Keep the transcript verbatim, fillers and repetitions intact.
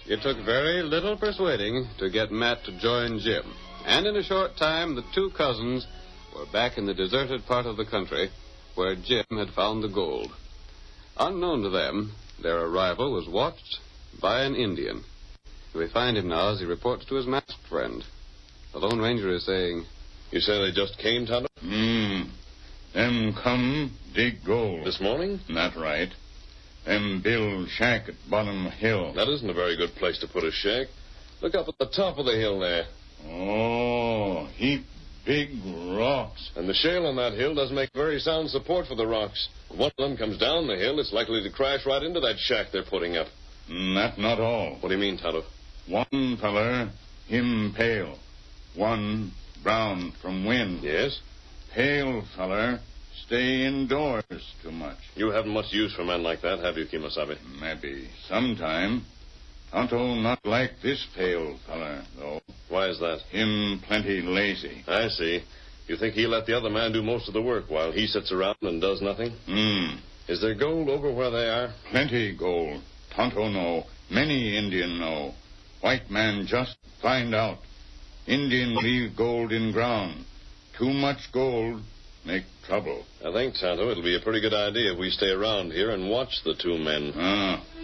It took very little persuading to get Matt to join Jim. And in a short time, the two cousins were back in the deserted part of the country where Jim had found the gold. Unknown to them, their arrival was watched by an Indian. We find him now as he reports to his masked friend. The Lone Ranger is saying, You say they just came, Tonto? Hmm. Them come dig gold. This morning? Not right. Them build shack at bottom hill. That isn't a very good place to put a shack. Look up at the top of the hill there. Oh, heap big rocks. And the shale on that hill doesn't make very sound support for the rocks. If one of them comes down the hill, it's likely to crash right into that shack they're putting up. That not all. What do you mean, Tonto? One feller, him pale. One brown from wind. Yes? Pale feller, stay indoors too much. You haven't much use for men like that, have you, Kemosabe? Maybe sometime. Tonto not like this pale feller, though. Why is that? Him plenty lazy. I see. You think he let the other man do most of the work while he sits around and does nothing? Hmm. Is there gold over where they are? Plenty gold. Tonto know. Many Indian know. White man just find out. Indian leave gold in ground. Too much gold make trouble. I think, Tonto, it'll be a pretty good idea if we stay around here and watch the two men. Ah.